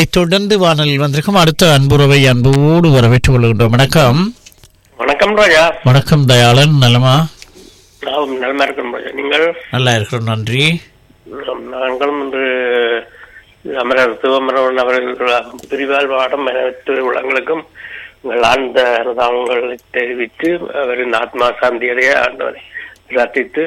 அதனைத் தொடர்ந்து வானலில் வந்திருக்கும் அடுத்த அன்புறவை அன்போடு வரவேற்றுக் கொள்கின்றோம். வணக்கம். வணக்கம் ராஜா. வணக்கம் தயாளன். நலமா? நலமா இருக்கணும் ராஜா. நீங்கள்? நல்லா இருக்கிறோம், நன்றி. நாங்களும் இன்று அமரர் சிவமரவன் அவர்கள் பிரிவால் வாடம் அனைத்து உலகங்களுக்கும் உங்கள் ஆழ்ந்த அனுதாபங்களை தெரிவித்து அவரின் ஆத்மா சாந்தியடைய ஆண்டவரை பிரார்த்தித்து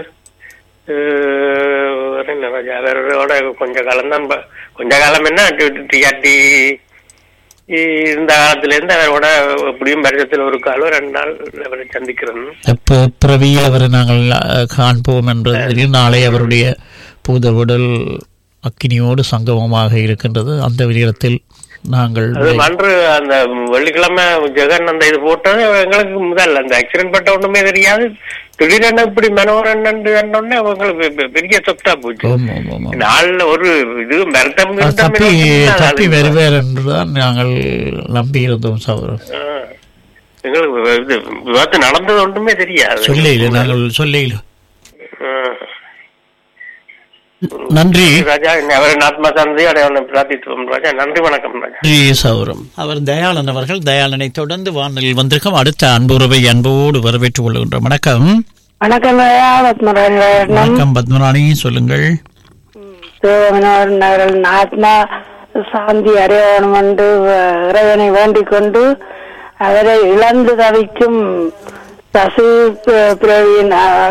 ராஜா அவரோட கொஞ்ச காலம் தான், கொஞ்ச காலம் என்ன டிஆர்டி இந்த காலத்துல இருந்து அவரோட எப்படியும் வருஷத்தில் ஒரு காலம் 2 நாள் அவரை சந்திக்கிறோம். பிறவியில் அவரை நாங்கள் காண்போம் என்பது நாளை அவருடைய பூத உடல் அக்கினியோடு சங்கமமாக இருக்கின்றது. அந்த விதத்தில் நாங்கள் அன்று அந்த வெள்ளிக்கிழமை ஜெகன் அந்த இது போட்டது எங்களுக்கு முதல்ல அந்த ஆக்சிடென்ட் பட்ட ஒண்ணுமே தெரியாது. திடீரென இப்படி மனோரன் கண்டோடனே அவங்களுக்கு பெரிய சொத்தா போச்சு. நாள்ல ஒரு இது மருத்துவம் தப்பி வருவார் என்றுதான் நாங்கள் நம்பி இருந்தோம். சகோதரர், எங்களுக்கு இது விவாதம் நடந்தது ஒன்றுமே தெரியாது. சொல்ல நாங்கள் சொல்ல. நன்றி ராஜா. அவர் ஆத்மா சாந்தி அடையாளம் பிரார்த்தித்துவோம் ராஜா. நன்றி, வணக்கம் ராஜா. சௌரம். அவர் தயாளன் அவர்கள். தயாளனை தொடர்ந்து வானலில் வந்திருக்கும் அடுத்த அன்புறவை அன்போடு வரவேற்றுக் கொள்கின்றோம். வணக்கம். வணக்கம். வணக்கம் பத்மராணி, சொல்லுங்கள். ஆத்மா சாந்தி அடையணும் என்று இறைவனை வேண்டிக் கொண்டு அவரை இழந்து தவிக்கும் சசி பிரவீன்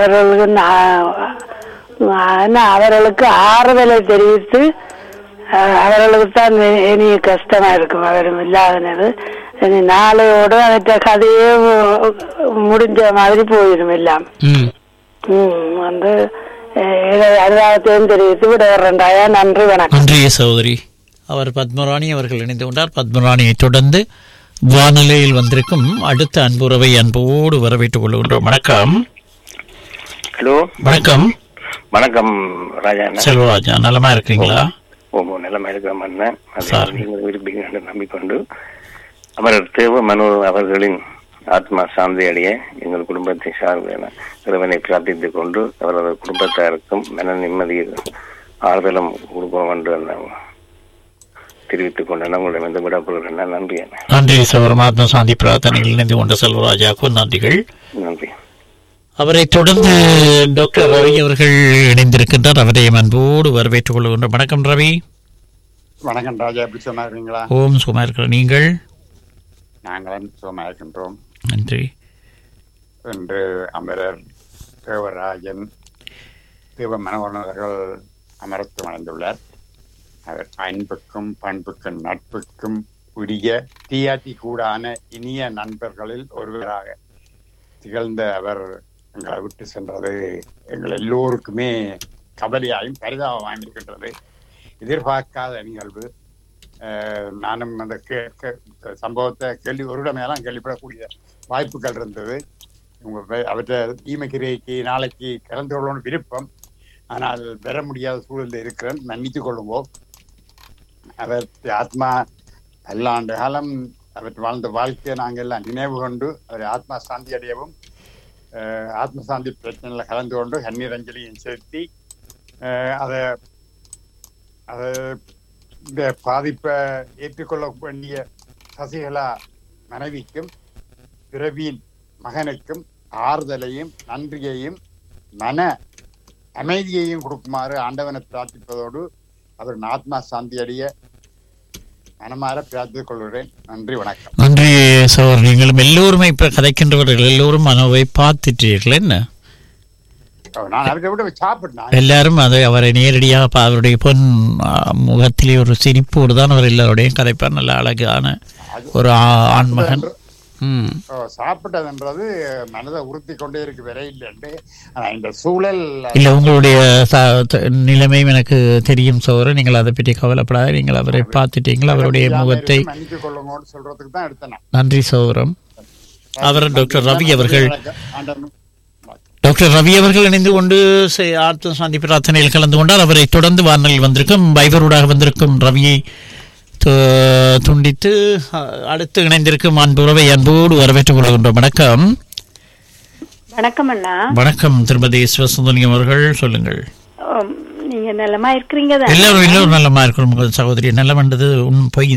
அவர்களுக்கு ஆறுதலை தெரிவித்து அவர்களுக்கு தான் இனி கஷ்டமா இருக்கும். அவரும் இல்லாதது இனி நாளையோடு அவற்ற கதையே முடிஞ்ச மாதிரி போயிடும் எல்லாம். வந்து அனுதாபத்தையும் தெரிவித்து விட வரண்டாயா. நன்றி, வணக்கம். நன்றி சகோதரி. அவர் பத்மராணி அவர்கள் இணைந்து கொண்டார். பத்மராணியை தொடர்ந்து வானிலையில் வந்திருக்கும் அடுத்த அன்புறவை அன்போடு வரவேற்றுக் கொள்கின்றோம். வணக்கம். ஹலோ, வணக்கம். வணக்கம் ராஜா. செல்வராஜா, நலமா இருக்கீங்களா? நிலமா இருக்கிற விரும்புகிறேன் நம்பிக்கொண்டு அமரர் தேவ மனோ அவர்களின் ஆத்மா சாந்தி அடைய எங்கள் குடும்பத்தை சார்ந்த இறைவனை பிரார்த்தித்துக் கொண்டு அவரது குடும்பத்தாருக்கும் மன நிம்மதி ஆறுதலும் கொடுப்போம் என்று தெரிவித்துக் கொண்டு உங்களிடம் வந்து விடப்படுகிறேன். நன்றி. நன்றி சகோதரர். ஆத்மா சாந்தி பிரார்த்தனையில் இணைந்து கொண்ட செல்வராஜாவுக்கும் நன்றிகள். நன்றி. அவரை தொடர்ந்து டாக்டர் ரவி அவர்கள் இணைந்திருக்கின்றார். அவரை அன்போடு வரவேற்றுக் கொள்கின்றோம். வணக்கம் ரவி. வணக்கம் ராஜா. எப்படி சும்மா இருக்கீங்களா? ஓம் சும்மா இருக்கிறோம். நீங்கள்? நாங்களும் சும்மா இருக்கின்றோம். நன்றி. இன்று அமரர் தேவராஜன் தேவ மனோகரன் அவர்கள் அமரத்துவம் அடைந்துள்ளார். அவர் அன்புக்கும் பண்புக்கும் நட்புக்கும் உரிய டிஆர்டி கூடான இனிய நண்பர்களில் ஒருவராக திகழ்ந்த அவர் எங்களை விட்டு சென்றது எங்கள் எல்லோருக்குமே கவலையாயும் பரிதாபமாயும் இருக்கின்றது. எதிர்பார்க்காத நிகழ்வு. நானும் அந்த சம்பவத்தை ஒரு இடமேலாம் கேள்விப்படக்கூடிய வாய்ப்புகள் இருந்தது. அவற்றை ஈமக்கிரைக்கு நாளைக்கு கலந்து கொள்ளணும் விருப்பம். ஆனால் பெற முடியாத சூழலில் இருக்கிறேன். மன்னித்துக் கொள்ளுவோம். அவர் ஆத்மா பல்லாண்டு காலம் அவர் வாழ்ந்த வாழ்க்கையை நாங்கள் எல்லாம் நினைவு கொண்டு அவர் ஆத்மா சாந்தி அடையவும் ஆத்ம சாந்தி பிரச்சனையில கலந்து கொண்டு கண்ணீர் அஞ்சலியும் செலுத்தி அதை இந்த பாதிப்பை ஏற்றுக்கொள்ள வேண்டிய சசிகலா மனைவிக்கும் பிரவீன் மகனுக்கும் ஆறுதலையும் நன்றியையும் மன அமைதியையும் கொடுக்குமாறு ஆண்டவனை பிரார்த்திப்பதோடு அவர் ஆத்மா சாந்தி அடைய மனமாற பிரார்த்தித்துக் கொள்கிறேன். நன்றி, வணக்கம். நன்றி சோர். நீங்களும் எல்லோருமே இப்ப கதைக்கின்றவர்கள் எல்லோரும் மனோவை பார்த்துட்டீர்கள். என்ன நான் அவரை விட சாப்பிட்டேன். எல்லாரும் அதை அவரை நேரடியாக அவருடைய பொன் முகத்திலே ஒரு சிரிப்போடு தான் அவர் எல்லாரோடையும் கதைப்பார். நல்ல அழகான ஒரு ஆண்மகன். சாப்பிட்டதுன்றது மனதை உறுத்தி கொண்டே இருக்கு வரை இல்லைன்னு. இந்த சூழல் இல்ல, உங்களுடைய நிலைமையும் எனக்கு தெரியும் சோறு. நீங்கள் அதை பற்றி கவலைப்படாத. நீங்கள் அவரை பார்த்துட்டீங்களா? அவருடைய முகத்தை மன்னித்துக் கொள்ளுங்கன்னு சொல்றதுக்கு தான் எடுத்தேன். நன்றி சௌரம். அவர் டாக்டர் ரவி அவர்கள் இணைந்து கொண்டு ஆத்ம சாந்தி பிரார்த்தனையில் கலந்து கொண்டார். அவரை தொடர்ந்து வானலில் வந்திருக்கும் வைபரூடாக வந்திருக்கும் ரவியை துண்டித்து அடுத்து இணைந்திருக்கும் அன்புறவை அன்போடு வரவேற்றுக் கொள்கின்றோம். வணக்கம். வணக்கம் அண்ணா. வணக்கம் திருமதி சிவசுந்தரியம் அவர்கள், சொல்லுங்கள். நீங்க நலமா இருக்கிறீங்க? எல்லாரும் நலமா இருக்கிறோம். சகோதரி நலம் என்றது பொய்